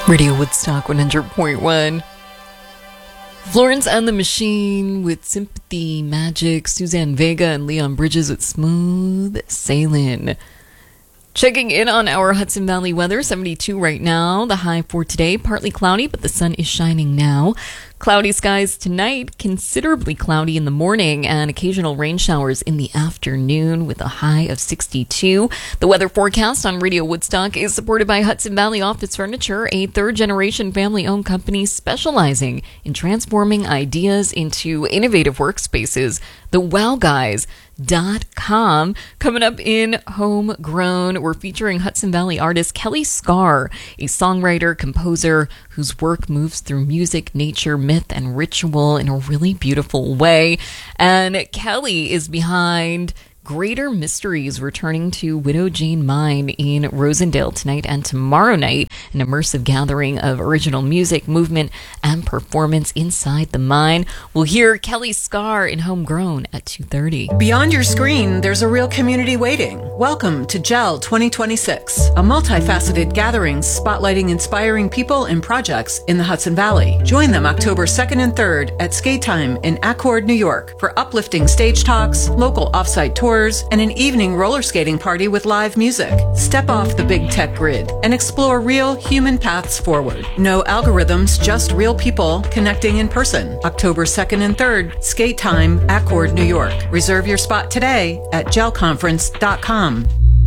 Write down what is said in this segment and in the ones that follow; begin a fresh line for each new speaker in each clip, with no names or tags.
Radio Woodstock 100.1. Florence and the Machine with Sympathy Magic. Suzanne Vega and Leon Bridges with Smooth Sailing. Checking in on our Hudson Valley weather, 72 right now. The high for today, partly cloudy, but the sun is shining now. Cloudy skies tonight, considerably cloudy in the morning, and occasional rain showers in the afternoon with a high of 62. The weather forecast on Radio Woodstock is supported by Hudson Valley Office Furniture, a third-generation family-owned company specializing in transforming ideas into innovative workspaces. The WowGuys.com. Coming up in Homegrown, we're featuring Hudson Valley artist Kelly Scar, a songwriter, composer whose work moves through music, nature, myth, and ritual in a really beautiful way. And Kelly is behind Greater Mysteries, returning to Widow Jane Mine in Rosendale tonight and tomorrow night, an immersive gathering of original music, movement, and performance inside the mine. We'll hear Kelly Scar in Homegrown at 2:30.
Beyond your screen, there's a real community waiting. Welcome to GEL 2026, a multifaceted gathering spotlighting inspiring people and projects in the Hudson Valley. Join them October 2nd and 3rd at Skate Time in Accord, New York for uplifting stage talks, local offsite tours, and an evening roller skating party with live music. Step off the big tech grid and explore real human paths forward. No algorithms, just real people connecting in person. October 2nd and 3rd, Skate Time, Accord, New York. Reserve your spot today at gelconference.com.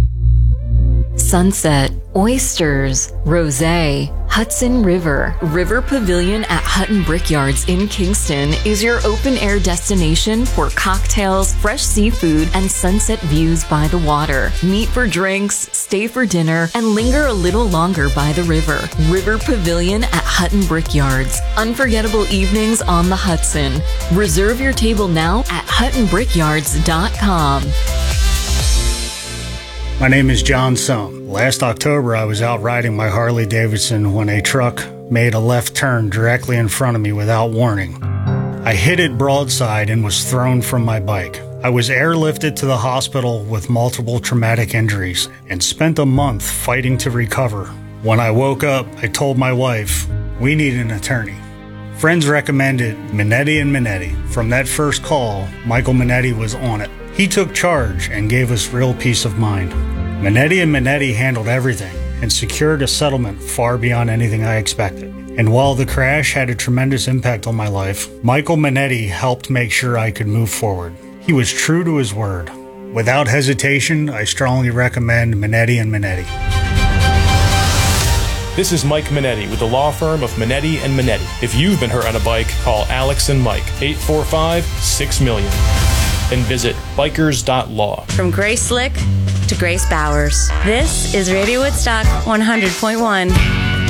Sunset, oysters, rosé, Hudson River. River Pavilion at Hutton Brickyards in Kingston is your open-air destination for cocktails, fresh seafood, and sunset views by the water. Meet for drinks, stay for dinner, and linger a little longer by the river. River Pavilion at Hutton Brickyards. Unforgettable evenings on the Hudson. Reserve your table now at huttonbrickyards.com.
My name is John Sum. Last October, I was out riding my Harley Davidson when a truck made a left turn directly in front of me without warning. I hit it broadside and was thrown from my bike. I was airlifted to the hospital with multiple traumatic injuries and spent a month fighting to recover. When I woke up, I told my wife, we need an attorney. Friends recommended Minetti & Minetti. From that first call, Michael Minetti was on it. He took charge and gave us real peace of mind. Minetti & Minetti handled everything and secured a settlement far beyond anything I expected. And while the crash had a tremendous impact on my life, Michael Minetti helped make sure I could move forward. He was true to his word. Without hesitation, I strongly recommend Minetti & Minetti.
This is Mike Minetti with the law firm of Minetti & Minetti. If you've been hurt on a bike, call Alex and Mike, 845-6-MILLION. And visit bikers.law.
From Grace Slick to Grace Bowers, this is Radio Woodstock 100.1.